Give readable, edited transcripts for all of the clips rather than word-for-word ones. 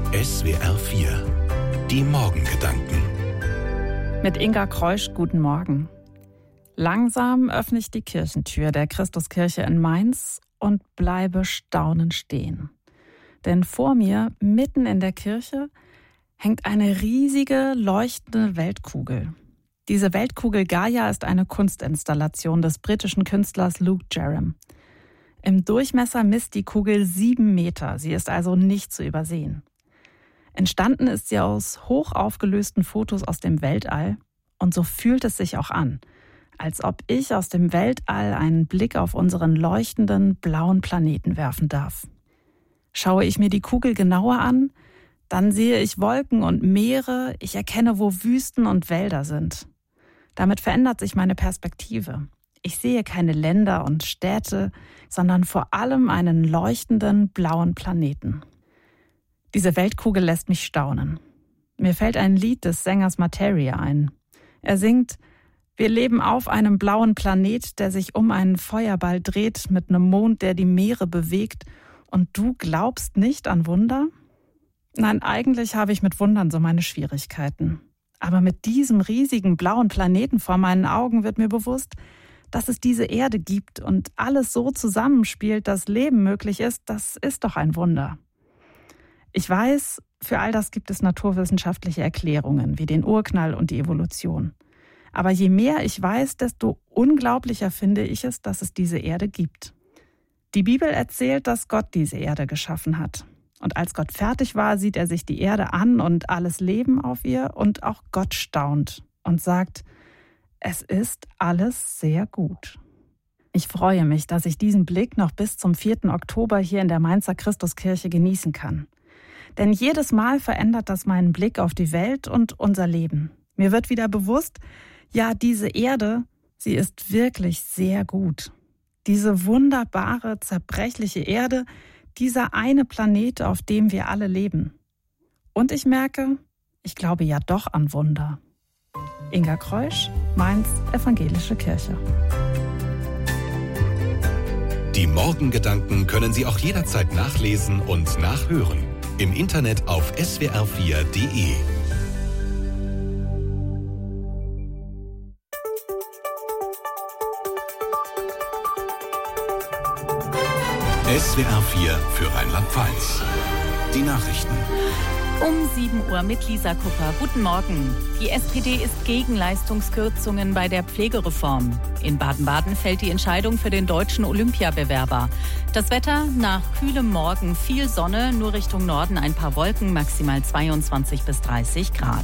SWR 4. Die Morgengedanken. Mit Inga Kreusch, guten Morgen. Langsam öffne ich die Kirchentür der Christuskirche in Mainz und bleibe staunend stehen. Denn vor mir, mitten in der Kirche, hängt eine riesige, leuchtende Weltkugel. Diese Weltkugel Gaia ist eine Kunstinstallation des britischen Künstlers Luke Jerram. Im Durchmesser misst die Kugel 7 Meter. Sie ist also nicht zu übersehen. Entstanden ist sie aus hoch aufgelösten Fotos aus dem Weltall. Und so fühlt es sich auch an, als ob ich aus dem Weltall einen Blick auf unseren leuchtenden, blauen Planeten werfen darf. Schaue ich mir die Kugel genauer an, dann sehe ich Wolken und Meere, ich erkenne, wo Wüsten und Wälder sind. Damit verändert sich meine Perspektive. Ich sehe keine Länder und Städte, sondern vor allem einen leuchtenden, blauen Planeten. Diese Weltkugel lässt mich staunen. Mir fällt ein Lied des Sängers Materia ein. Er singt: Wir leben auf einem blauen Planet, der sich um einen Feuerball dreht, mit einem Mond, der die Meere bewegt. Und du glaubst nicht an Wunder? Nein, eigentlich habe ich mit Wundern so meine Schwierigkeiten. Aber mit diesem riesigen blauen Planeten vor meinen Augen wird mir bewusst, dass es diese Erde gibt und alles so zusammenspielt, dass Leben möglich ist, das ist doch ein Wunder. Ich weiß, für all das gibt es naturwissenschaftliche Erklärungen, wie den Urknall und die Evolution. Aber je mehr ich weiß, desto unglaublicher finde ich es, dass es diese Erde gibt. Die Bibel erzählt, dass Gott diese Erde geschaffen hat. Und als Gott fertig war, sieht er sich die Erde an und alles Leben auf ihr, und auch Gott staunt und sagt: Es ist alles sehr gut. Ich freue mich, dass ich diesen Blick noch bis zum 4. Oktober hier in der Mainzer Christuskirche genießen kann. Denn jedes Mal verändert das meinen Blick auf die Welt und unser Leben. Mir wird wieder bewusst, ja, diese Erde, sie ist wirklich sehr gut. Diese wunderbare, zerbrechliche Erde, dieser eine Planet, auf dem wir alle leben. Und ich merke, ich glaube ja doch an Wunder. Inga Kreusch, Mainz Evangelische Kirche. Die Morgengedanken können Sie auch jederzeit nachlesen und nachhören. Im Internet auf swr4.de. SWR 4 für Rheinland-Pfalz. Die Nachrichten. Um 7 Uhr mit Lisa Kupper. Guten Morgen. Die SPD ist gegen Leistungskürzungen bei der Pflegereform. In Baden-Baden fällt die Entscheidung für den deutschen Olympiabewerber. Das Wetter: nach kühlem Morgen viel Sonne, nur Richtung Norden ein paar Wolken, maximal 22 bis 30 Grad.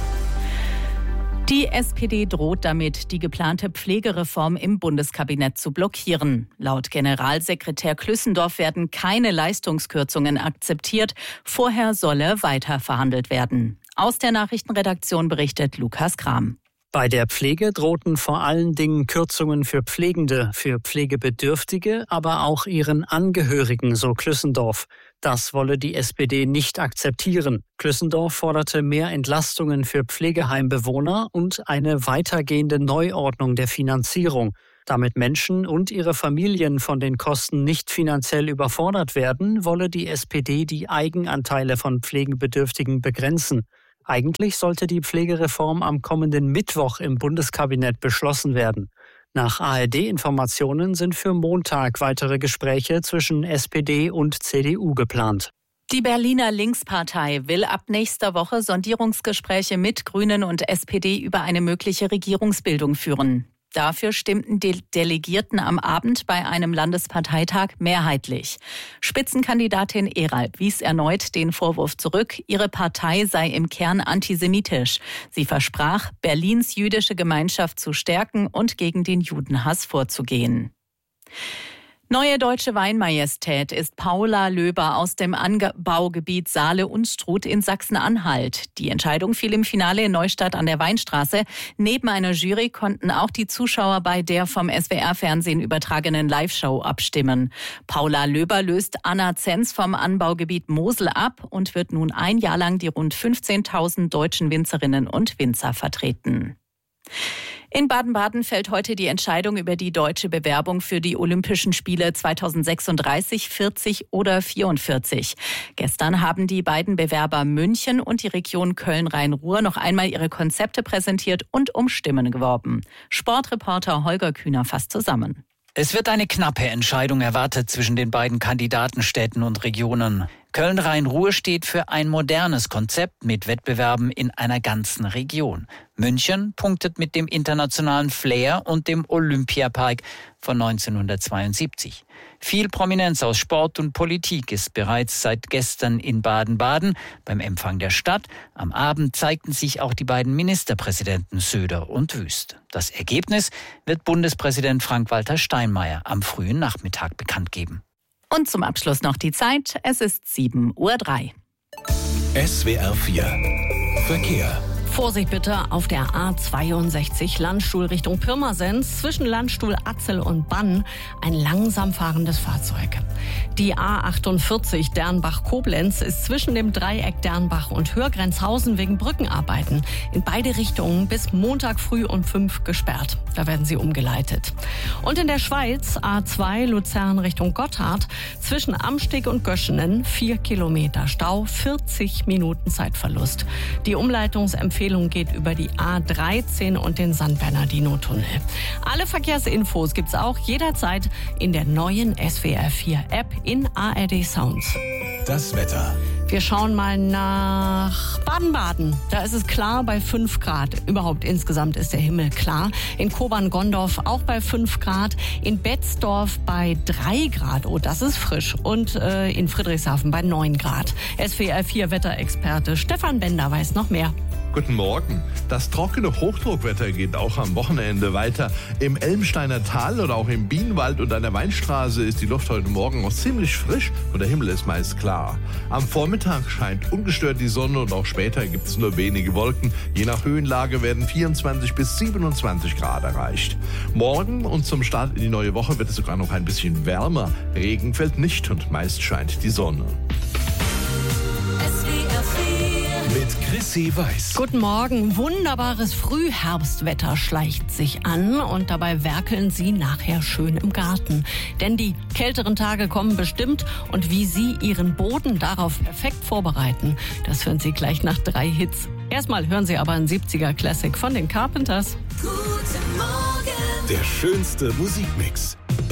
Die SPD droht damit, die geplante Pflegereform im Bundeskabinett zu blockieren. Laut Generalsekretär Klüssendorf werden keine Leistungskürzungen akzeptiert. Vorher solle weiter verhandelt werden. Aus der Nachrichtenredaktion berichtet Lukas Kram. Bei der Pflege drohten vor allen Dingen Kürzungen für Pflegende, für Pflegebedürftige, aber auch ihren Angehörigen, so Klüssendorf. Das wolle die SPD nicht akzeptieren. Klüssendorf forderte mehr Entlastungen für Pflegeheimbewohner und eine weitergehende Neuordnung der Finanzierung. Damit Menschen und ihre Familien von den Kosten nicht finanziell überfordert werden, wolle die SPD die Eigenanteile von Pflegebedürftigen begrenzen. Eigentlich sollte die Pflegereform am kommenden Mittwoch im Bundeskabinett beschlossen werden. Nach ARD-Informationen sind für Montag weitere Gespräche zwischen SPD und CDU geplant. Die Berliner Linkspartei will ab nächster Woche Sondierungsgespräche mit Grünen und SPD über eine mögliche Regierungsbildung führen. Dafür stimmten die Delegierten am Abend bei einem Landesparteitag mehrheitlich. Spitzenkandidatin Eralb wies erneut den Vorwurf zurück, ihre Partei sei im Kern antisemitisch. Sie versprach, Berlins jüdische Gemeinschaft zu stärken und gegen den Judenhass vorzugehen. Neue deutsche Weinmajestät ist Paula Löber aus dem Anbaugebiet Saale-Unstrut in Sachsen-Anhalt. Die Entscheidung fiel im Finale in Neustadt an der Weinstraße. Neben einer Jury konnten auch die Zuschauer bei der vom SWR-Fernsehen übertragenen Live-Show abstimmen. Paula Löber löst Anna Zenz vom Anbaugebiet Mosel ab und wird nun ein Jahr lang die rund 15.000 deutschen Winzerinnen und Winzer vertreten. In Baden-Baden fällt heute die Entscheidung über die deutsche Bewerbung für die Olympischen Spiele 2036, 40 oder 44. Gestern haben die beiden Bewerber München und die Region Köln-Rhein-Ruhr noch einmal ihre Konzepte präsentiert und um Stimmen geworben. Sportreporter Holger Kühner fasst zusammen. Es wird eine knappe Entscheidung erwartet zwischen den beiden Kandidatenstädten und Regionen. Köln-Rhein-Ruhr steht für ein modernes Konzept mit Wettbewerben in einer ganzen Region. München punktet mit dem internationalen Flair und dem Olympiapark von 1972. Viel Prominenz aus Sport und Politik ist bereits seit gestern in Baden-Baden beim Empfang der Stadt. Am Abend zeigten sich auch die beiden Ministerpräsidenten Söder und Wüst. Das Ergebnis wird Bundespräsident Frank-Walter Steinmeier am frühen Nachmittag bekannt geben. Und zum Abschluss noch die Zeit. Es ist 7:03 Uhr. SWR 4 Verkehr. Vorsicht bitte auf der A62 Landstuhl Richtung Pirmasens zwischen Landstuhl Atzel und Bann ein langsam fahrendes Fahrzeug. Die A48 Dernbach-Koblenz ist zwischen dem Dreieck Dernbach und Hörgrenzhausen wegen Brückenarbeiten in beide Richtungen bis Montag früh um 5 gesperrt. Da werden sie umgeleitet. Und in der Schweiz A2 Luzern Richtung Gotthard zwischen Amsteg und Göschenen 4 Kilometer Stau, 40 Minuten Zeitverlust. Die Umleitungsempfehlung geht über die A13 und den San Bernardino-Tunnel. Alle Verkehrsinfos gibt's auch jederzeit in der neuen SWR 4 App in ARD Sounds. Das Wetter. Wir schauen mal nach Baden-Baden. Da ist es klar bei 5 Grad. Überhaupt insgesamt ist der Himmel klar. In Kobern-Gondorf auch bei 5 Grad. In Betzdorf bei 3 Grad. Oh, das ist frisch. Und in Friedrichshafen bei 9 Grad. SWR 4 Wetterexperte Stefan Bender weiß noch mehr. Guten Morgen. Das trockene Hochdruckwetter geht auch am Wochenende weiter. Im Elmsteiner Tal oder auch im Bienenwald und an der Weinstraße ist die Luft heute Morgen noch ziemlich frisch und der Himmel ist meist klar. Am Vormittag scheint ungestört die Sonne und auch später gibt es nur wenige Wolken. Je nach Höhenlage werden 24 bis 27 Grad erreicht. Morgen und zum Start in die neue Woche wird es sogar noch ein bisschen wärmer. Regen fällt nicht und meist scheint die Sonne. Mit Chrissy Weiß. Guten Morgen. Wunderbares Frühherbstwetter schleicht sich an und dabei werkeln Sie nachher schön im Garten. Denn die kälteren Tage kommen bestimmt und wie Sie Ihren Boden darauf perfekt vorbereiten, das hören Sie gleich nach 3 Hits. Erstmal hören Sie aber einen 70er Classic von den Carpenters. Der schönste Musikmix.